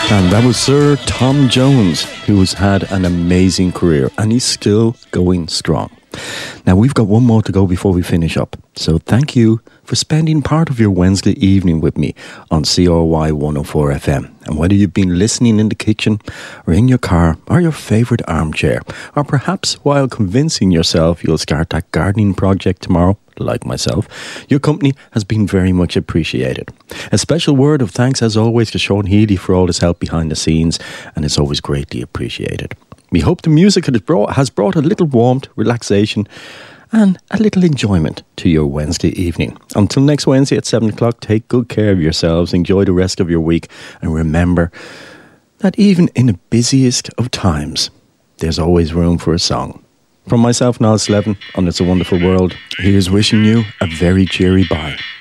And that was Sir Tom Jones, who's had an amazing career and he's still going strong. Now, we've got one more to go before we finish up. So thank you for spending part of your Wednesday evening with me on CRY 104 FM. And whether you've been listening in the kitchen or in your car or your favourite armchair, or perhaps while convincing yourself you'll start that gardening project tomorrow, like myself, your company has been very much appreciated. A special word of thanks as always to Sean Healy for all his help behind the scenes, and it's always greatly appreciated. We hope the music has brought a little warmth, relaxation and a little enjoyment to your Wednesday evening. Until next Wednesday at 7 o'clock, take good care of yourselves, enjoy the rest of your week, and remember that even in the busiest of times, there's always room for a song. From myself, Niall Slevin, on It's a Wonderful World, here's wishing you a very cheery bye.